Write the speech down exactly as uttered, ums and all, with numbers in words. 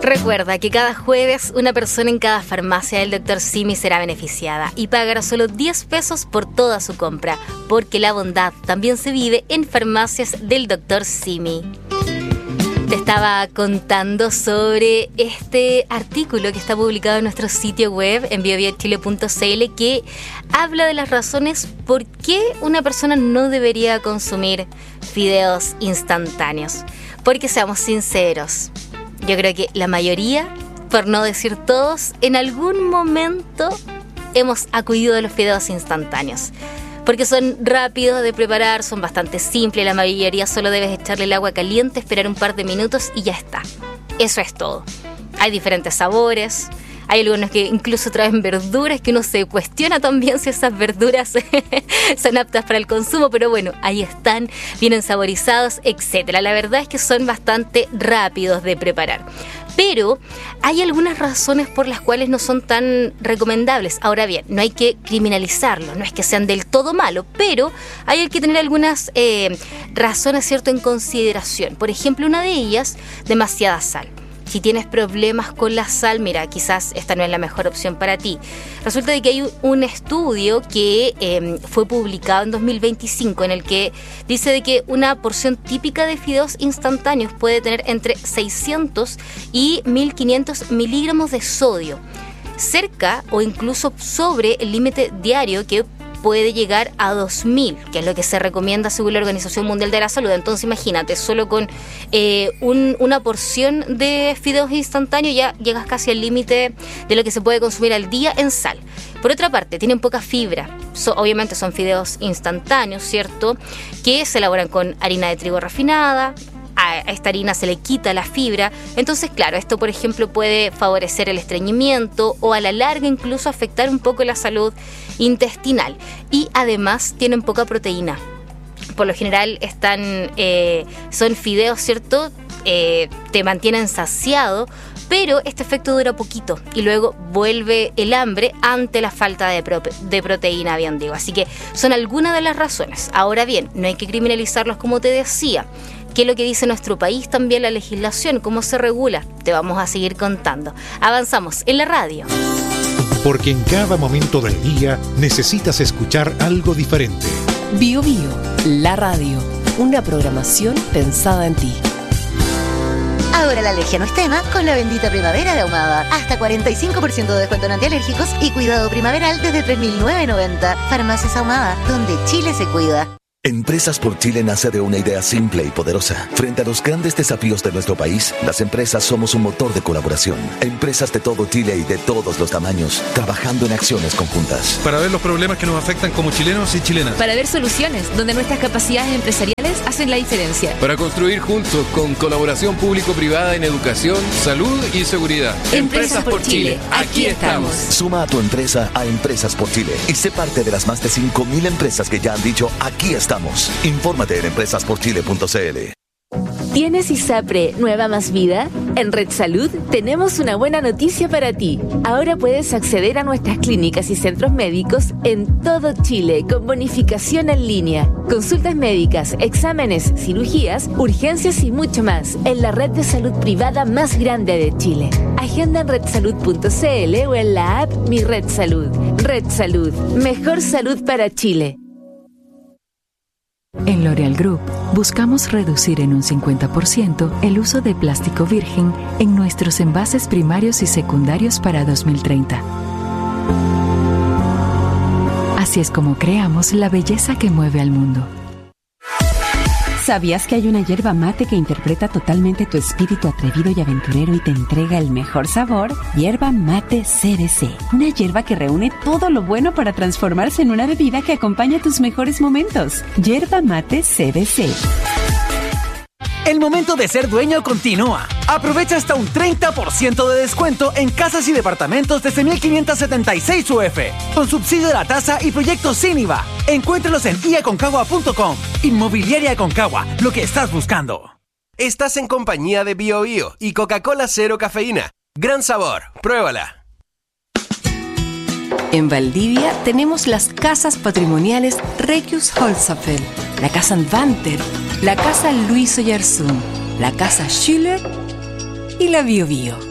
Recuerda que cada jueves una persona en cada farmacia del doctor Simi será beneficiada y pagará solo diez pesos por toda su compra, porque la bondad también se vive en farmacias del doctor Simi. Te estaba contando sobre este artículo que está publicado en nuestro sitio web en bio bio chile punto c l que habla de las razones por qué una persona no debería consumir fideos instantáneos. Porque seamos sinceros, yo creo que la mayoría, por no decir todos, en algún momento hemos acudido a los fideos instantáneos. Porque son rápidos de preparar, son bastante simples, la mayoría solo debes echarle el agua caliente, esperar un par de minutos y ya está. Eso es todo. Hay diferentes sabores, hay algunos que incluso traen verduras que uno se cuestiona también si esas verduras son aptas para el consumo, pero bueno, ahí están, vienen saborizados, etcétera. La verdad es que son bastante rápidos de preparar. Pero hay algunas razones por las cuales no son tan recomendables. Ahora bien, no hay que criminalizarlos, no es que sean del todo malos, pero hay que tener algunas eh, razones, ¿cierto?, en consideración. Por ejemplo, una de ellas, demasiada sal. Si tienes problemas con la sal, mira, quizás esta no es la mejor opción para ti. Resulta de que hay un estudio que eh, fue publicado en dos mil veinticinco en el que dice de que una porción típica de fideos instantáneos puede tener entre seiscientos y mil quinientos miligramos de sodio, cerca o incluso sobre el límite diario que puede llegar a dos mil, que es lo que se recomienda según la Organización Mundial de la Salud. Entonces imagínate, solo con eh, un, una porción de fideos instantáneos ya llegas casi al límite de lo que se puede consumir al día en sal. Por otra parte, tienen poca fibra. So, obviamente son fideos instantáneos, ¿cierto?, que se elaboran con harina de trigo refinada. A esta harina se le quita la fibra. Entonces, claro, esto, por ejemplo, puede favorecer el estreñimiento o a la larga incluso afectar un poco la salud intestinal. Y además tienen poca proteína. Por lo general están, eh, son fideos, ¿cierto? Eh, te mantienen saciado, pero este efecto dura poquito y luego vuelve el hambre ante la falta de, pro- de proteína, bien digo. Así que son algunas de las razones. Ahora bien, no hay que criminalizarlos, como te decía. ¿Qué es lo que dice nuestro país también, la legislación? ¿Cómo se regula? Te vamos a seguir contando. Avanzamos en la radio. Porque en cada momento del día necesitas escuchar algo diferente. Bio Bio, la radio. Una programación pensada en ti. Ahora la alergia no es tema con la bendita primavera de Ahumada. Hasta cuarenta y cinco por ciento de descuento en antialérgicos y cuidado primaveral desde tres mil novecientos noventa. Farmacias Ahumada, donde Chile se cuida. Empresas por Chile nace de una idea simple y poderosa. Frente a los grandes desafíos de nuestro país, las empresas somos un motor de colaboración. Empresas de todo Chile y de todos los tamaños, trabajando en acciones conjuntas. Para ver los problemas que nos afectan como chilenos y chilenas. Para ver soluciones donde nuestras capacidades empresariales hacen la diferencia. Para construir juntos con colaboración público-privada en educación, salud y seguridad. Empresas, Empresas por Chile, aquí estamos. Suma a tu empresa a Empresas por Chile y sé parte de las más de cinco mil empresas que ya han dicho aquí estamos. Estamos. Infórmate en empresas por chile punto c l. ¿Tienes ISAPRE Nueva Más Vida? En Red Salud tenemos una buena noticia para ti. Ahora puedes acceder a nuestras clínicas y centros médicos en todo Chile con bonificación en línea. Consultas médicas, exámenes, cirugías, urgencias y mucho más en la red de salud privada más grande de Chile. Agenda en red salud punto c l o en la app Mi Red Salud. Red Salud, mejor salud para Chile. En L'Oréal Group buscamos reducir en un cincuenta por ciento el uso de plástico virgen en nuestros envases primarios y secundarios para dos mil treinta. Así es como creamos la belleza que mueve al mundo. ¿Sabías que hay una yerba mate que interpreta totalmente tu espíritu atrevido y aventurero y te entrega el mejor sabor? Yerba Mate C B C. Una yerba que reúne todo lo bueno para transformarse en una bebida que acompaña tus mejores momentos. Yerba Mate C B C. El momento de ser dueño continúa. Aprovecha hasta un treinta por ciento de descuento en casas y departamentos desde mil quinientos setenta y seis U F, con subsidio de la tasa y proyectos sin I V A. Encuéntralos en i aconcagua punto com. Inmobiliaria Aconcagua, lo que estás buscando. Estás en compañía de Bio Bio y Coca-Cola Cero Cafeína. Gran sabor, pruébala. En Valdivia tenemos las casas patrimoniales Regius Holzapfel, la casa Anvanter, la casa Luis Oyarzún, la casa Schüller y la Bio Bio.